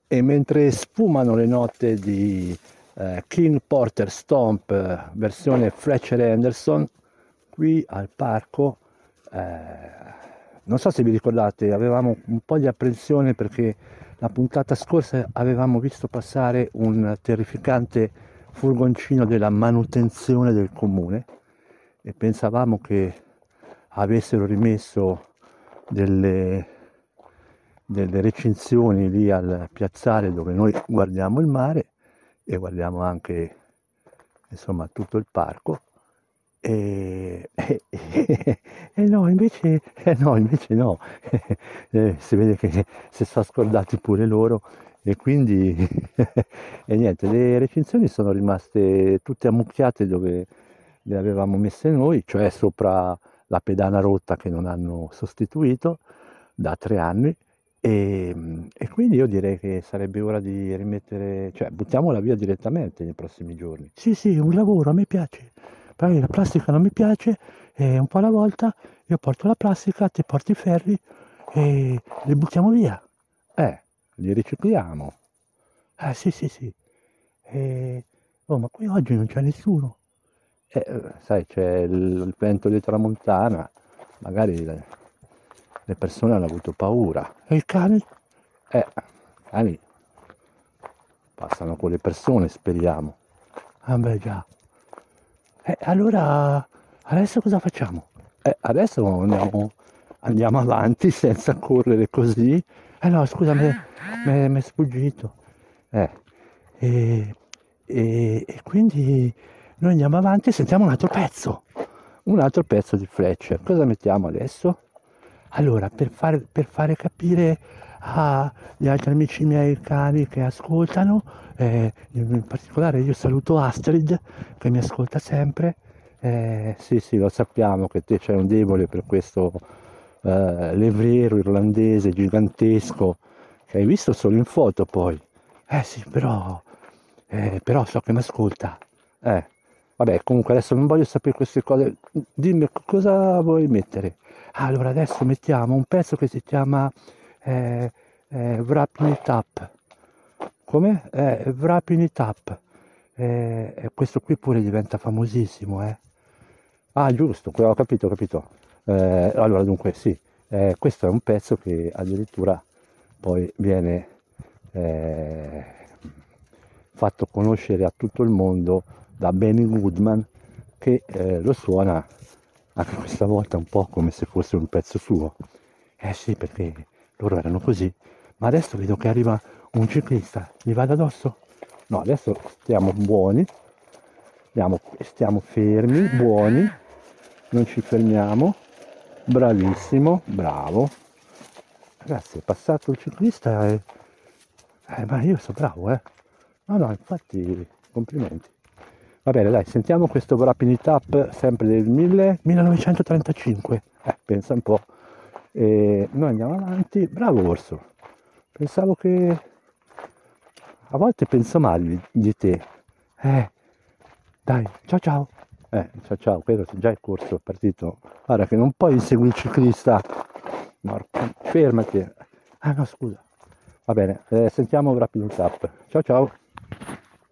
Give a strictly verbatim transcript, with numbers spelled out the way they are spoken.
E mentre sfumano le note di eh, King Porter Stomp eh, versione Fletcher Henderson, qui al parco, eh, non so se vi ricordate, avevamo un po' di apprensione perché la puntata scorsa avevamo visto passare un terrificante furgoncino della manutenzione del comune e pensavamo che avessero rimesso delle, delle recinzioni lì al piazzale dove noi guardiamo il mare e guardiamo anche insomma tutto il parco e, e, e, e no invece eh no invece no eh, si vede che si sono scordati pure loro e quindi e niente, le recinzioni sono rimaste tutte ammucchiate dove le avevamo messe noi, cioè sopra la pedana rotta che non hanno sostituito da tre anni e, e quindi io direi che sarebbe ora di rimettere, cioè buttiamola via direttamente nei prossimi giorni. Sì, sì, un lavoro, a me piace. Poi la plastica non mi piace e un po' alla volta io porto la plastica, te porti i ferri e li buttiamo via. Eh, li ricicliamo. Ah, sì, sì, sì. E... Oh, ma qui oggi non c'è nessuno. Eh, sai, c'è il, il vento di tramontana, magari le, le persone hanno avuto paura. E i cani? Eh, i cani passano con le persone, speriamo. Ah beh, già. E allora, adesso cosa facciamo? Eh, adesso andiamo, andiamo avanti senza correre così. Eh no, scusa, mi è sfuggito. Eh, e, e- e quindi noi andiamo avanti e sentiamo un altro pezzo. Un altro pezzo di Fletcher. Cosa mettiamo adesso? Allora, per fare, per fare capire agli altri amici miei cani che ascoltano, eh, in particolare io saluto Astrid che mi ascolta sempre. Eh, sì, sì, lo sappiamo che te c'hai un debole per questo eh, levriero irlandese gigantesco che hai visto solo in foto poi. Eh sì, però, eh, però so che mi ascolta. Eh, vabbè, comunque adesso non voglio sapere queste cose. Dimmi cosa vuoi mettere. Allora, adesso mettiamo un pezzo che si chiama eh, eh, Wrapping It Up. Come? Eh, Wrapping It Up. Eh, e questo qui pure diventa famosissimo, eh. Ah, giusto, ho capito, ho capito. Eh, allora, dunque, sì, eh, questo è un pezzo che addirittura poi viene eh, fatto conoscere a tutto il mondo da Benny Goodman, che eh, lo suona anche questa volta un po' come se fosse un pezzo suo. Eh sì, perché loro erano così. Ma adesso vedo che arriva un ciclista, gli vado addosso? No, adesso stiamo buoni, stiamo, stiamo fermi, buoni, non ci fermiamo. Bravissimo, bravo. Ragazzi, è passato il ciclista e... Eh, ma io sono bravo, eh. No, no, infatti, complimenti. Va bene, dai, sentiamo questo Wrapping It Up sempre del mille millenovecentotrentacinque. Eh, pensa un po'. E noi andiamo avanti. Bravo Orso. Pensavo che... A volte penso male di, di te. Eh, dai, ciao ciao. Eh, ciao ciao, quello già è corso, è partito. Guarda che non puoi inseguire il ciclista. Marco, fermati. Ah no, scusa. Va bene, eh, sentiamo Wrapping It Up. Ciao ciao.